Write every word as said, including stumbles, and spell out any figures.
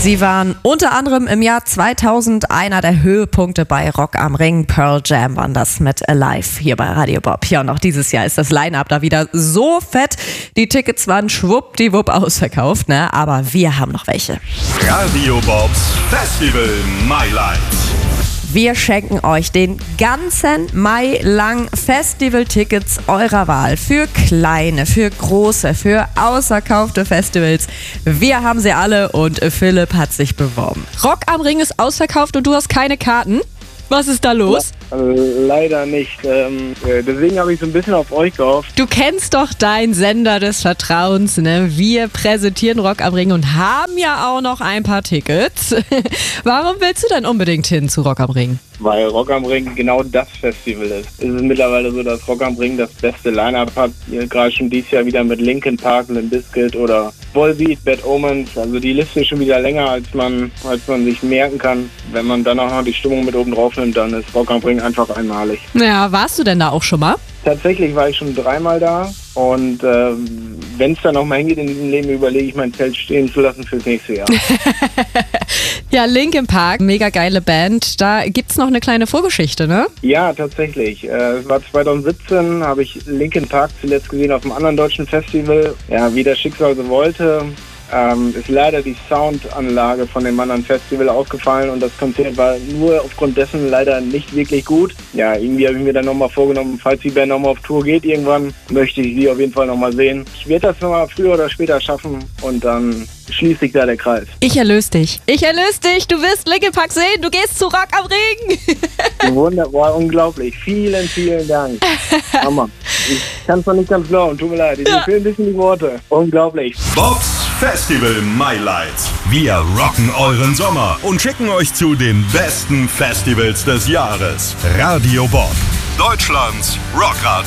Sie waren unter anderem im Jahr zweitausend einer der Höhepunkte bei Rock am Ring. Pearl Jam waren das mit Alive hier bei Radio Bob. Ja, und auch dieses Jahr ist das Line-Up da wieder so fett. Die Tickets waren schwuppdiwupp ausverkauft, ne? Aber wir haben noch welche. Radio Bobs Festival Mailand. Wir schenken euch den ganzen Mai lang Festival-Tickets eurer Wahl. Für kleine, für große, für ausverkaufte Festivals. Wir haben sie alle und Philipp hat sich beworben. Rock am Ring ist ausverkauft und du hast keine Karten? Was ist da los? Also, leider nicht. Ähm, deswegen habe ich so ein bisschen auf euch gehofft. Du kennst doch deinen Sender des Vertrauens, ne? Wir präsentieren Rock am Ring und haben ja auch noch ein paar Tickets. Warum willst du denn unbedingt hin zu Rock am Ring? Weil Rock am Ring genau das Festival ist. Es ist mittlerweile so, dass Rock am Ring das beste Line-Up hat. Gerade schon dieses Jahr wieder mit Linkin Park, Limp Bizkit oder Volbeat, Bad Omens. Also die Liste ist schon wieder länger, als man, als man sich merken kann. Wenn man dann auch noch die Stimmung mit oben drauf nimmt, dann ist Rock am Ring einfach einmalig. Ja, warst du denn da auch schon mal? Tatsächlich war ich schon dreimal da und äh, wenn es dann noch mal hingeht in diesem Leben, überlege ich mein Zelt stehen zu lassen fürs nächste Jahr. Ja, Linkin Park, mega geile Band. Da gibt's noch eine kleine Vorgeschichte, ne? Ja, tatsächlich. Äh, es war zwanzig siebzehn, habe ich Linkin Park zuletzt gesehen auf einem anderen deutschen Festival. Ja, wie das Schicksal so wollte. Ähm, ist leider die Soundanlage von dem anderen Festival aufgefallen und das Konzert war nur aufgrund dessen leider nicht wirklich gut. Ja, irgendwie habe ich mir dann nochmal vorgenommen, falls die Band nochmal auf Tour geht irgendwann, möchte ich sie auf jeden Fall nochmal sehen. Ich werde das nochmal früher oder später schaffen und dann schließt sich da der Kreis. Ich erlöse dich. Ich erlöse dich. Du wirst Linkin Park sehen. Du gehst zu Rock am Ring. Wunderbar, unglaublich. Vielen, vielen Dank. Hammer. Ich kann es noch nicht ganz glauben. Tut mir leid. Ich fehlen ein bisschen die Worte. Unglaublich. Bobs Festival Mailand. Wir rocken euren Sommer und schicken euch zu den besten Festivals des Jahres. Radio Bob, Deutschlands Rockradio.